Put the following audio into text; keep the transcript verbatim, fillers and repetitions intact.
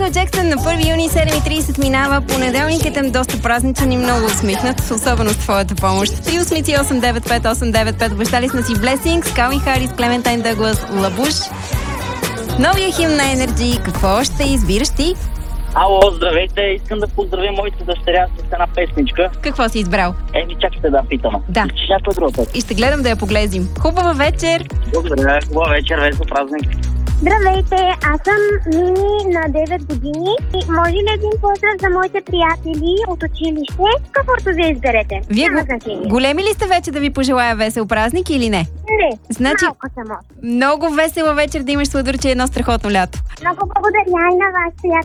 Майкъл Джексън на първи юни, седем и трийсет минава. Понеделникът е доста празничен и много усмихнат, особено с твоята помощ. три осем осем девет пет осем девет пет. Обещали сме си Blessings, Калвин Харис, Клементайн Дъглас, Лабуш. Новия химн на Energy. Какво ще избираш ти? Ало, здравейте! Искам да поздравя моите дъщеря с една песничка. Какво си избрал? Еми, чакайте да питаме. Да. Ще някой друг път. И ще гледам да я поглезим. Хубава вечер! Благодаря. Хубава вечер, весело празник. Здравейте, аз съм Мини на девет години и може ли един поздрав за моите приятели от училище, каквото вие изберете? Вие Няма го... значение. големи ли сте вече да ви пожелая весел празник или не? Не, Значи, малко съм още. много весела вечер да имаш, Сладурче, едно страхотно лято. Много благодаря и на вас, приятели.